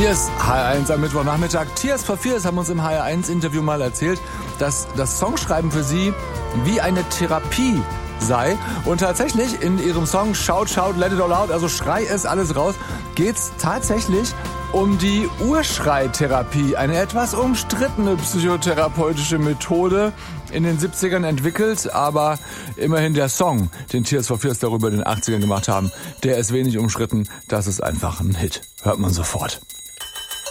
Hier ist HR1 am Mittwochnachmittag. Tears for Fears haben uns im HR1-Interview mal erzählt, dass das Songschreiben für sie wie eine Therapie sei. Und tatsächlich in ihrem Song Shout, Shout, Let It All Out, also schrei es alles raus, geht's tatsächlich um die Urschreitherapie, eine etwas umstrittene psychotherapeutische Methode, in den 70ern entwickelt, aber immerhin der Song, den Tears for Fears darüber in den 80ern gemacht haben, der ist wenig umstritten, das ist einfach ein Hit. Hört man sofort.